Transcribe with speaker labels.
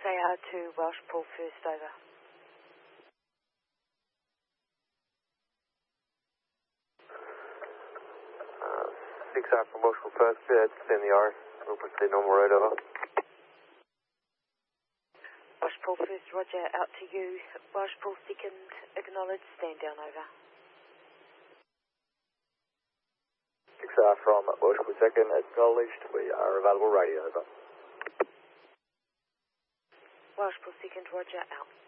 Speaker 1: 6AR to Welsh Pool first, over.
Speaker 2: 6R from Welsh Pool first, send the RS, we'll proceed normal road, over.
Speaker 1: Welsh Pool first, roger, out to you. Welsh Pool second, acknowledge, stand down, over.
Speaker 2: 6R from Welsh Pool second, acknowledged, we are available radio, over.
Speaker 1: Welsh Pool second, roger, out.